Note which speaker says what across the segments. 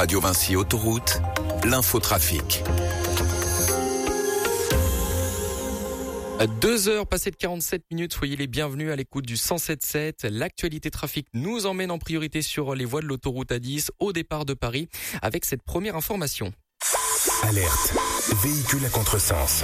Speaker 1: Radio Vinci Autoroute, l'infotrafic.
Speaker 2: 2h passées de 47 minutes, soyez les bienvenus à l'écoute du 107.7. L'actualité trafic nous emmène en priorité sur les voies de l'autoroute A10 au départ de Paris avec cette première information.
Speaker 3: Alerte, véhicule à contresens.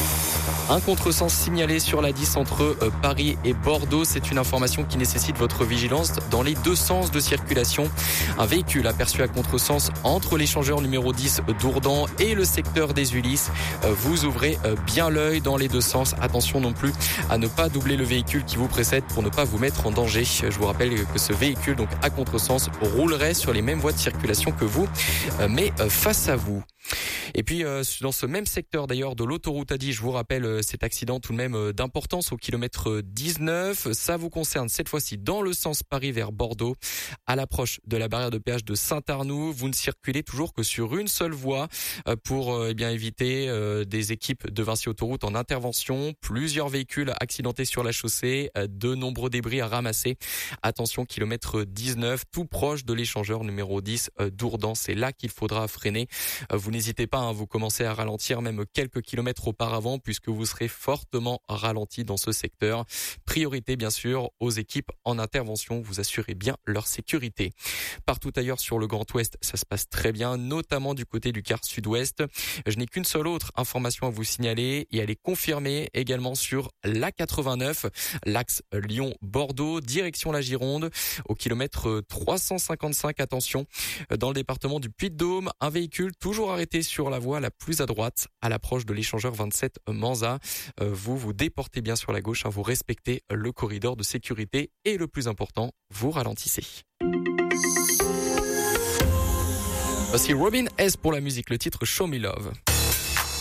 Speaker 2: Un contresens signalé sur la 10 entre Paris et Bordeaux. C'est une information qui nécessite votre vigilance dans les deux sens de circulation. Un véhicule aperçu à contresens entre l'échangeur numéro 10 d'Ourdan et le secteur des Ulysses. Vous ouvrez bien l'œil dans les deux sens. Attention non plus à ne pas doubler le véhicule qui vous précède pour ne pas vous mettre en danger. Je vous rappelle que ce véhicule, donc à contresens, roulerait sur les mêmes voies de circulation que vous, mais face à vous. Et puis dans ce même secteur d'ailleurs de l'autoroute A10, je vous rappelle cet accident tout de même d'importance au kilomètre 19. Ça vous concerne cette fois-ci dans le sens Paris vers Bordeaux, à l'approche de la barrière de péage de Saint-Arnoux. Vous ne circulez toujours que sur une seule voie pour éviter des équipes de Vinci Autoroute en intervention. Plusieurs véhicules accidentés sur la chaussée, de nombreux débris à ramasser. Attention, kilomètre 19, tout proche de l'échangeur numéro 10 d'Ourdan. C'est là qu'il faudra freiner. Vous n'hésitez pas, vous commencez à ralentir même quelques kilomètres auparavant puisque vous serez fortement ralenti dans ce secteur. Priorité bien sûr aux équipes en intervention, vous assurez bien leur sécurité. Partout ailleurs sur le Grand Ouest, ça se passe très bien, notamment du côté du quart sud-ouest. Je n'ai qu'une seule autre information à vous signaler et elle est confirmée également sur l'A89, l'axe Lyon-Bordeaux, direction la Gironde, au kilomètre 355. Attention, dans le département du Puy-de-Dôme, un véhicule toujours arrêté sur la voie la plus à droite, à l'approche de l'échangeur 27 Manza. Vous déportez bien sur la gauche, vous respectez le corridor de sécurité et le plus important, vous ralentissez. Voici Robin S pour la musique, le titre Show Me Love.